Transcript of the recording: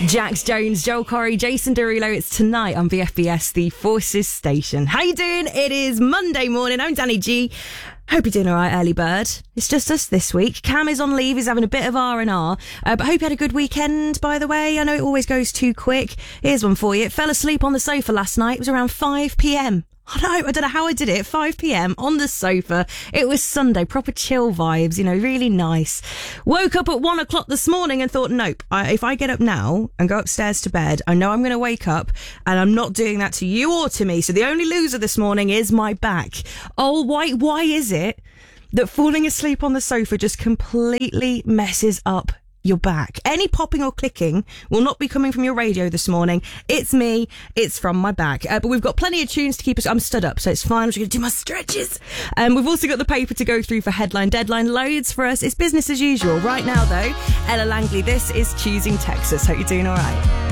Jax Jones, Joel Corey, Jason Derulo. It's tonight on VFBS, the Forces Station. How you doing? It is Monday morning. I'm Danny G. Hope you're doing all right, early bird. It's just us this week. Cam is on leave. He's having a bit of R&R. But hope you had a good weekend, by the way. I know it always goes too quick. Here's one for you. Fell asleep on the sofa last night. It was around 5 p.m. I don't know how I did it. 5 p.m. on the sofa. It was Sunday. Proper chill vibes, really nice. Woke up at 1 o'clock this morning and thought, nope, if I get up now and go upstairs to bed, I know I'm going to wake up and I'm not doing that to you or to me. So the only loser this morning is my back. Oh, why is it that falling asleep on the sofa just completely messes up your back? Any popping or clicking will not be coming from your radio this morning. It's me. It's from my back. But we've got plenty of tunes to keep us. I'm stood up, so it's fine. I'm just going to do my stretches. We've also got the paper to go through for headline deadline. Loads for us. It's business as usual. Right now, though, Ella Langley. This is Choosing Texas. Hope you're doing all right.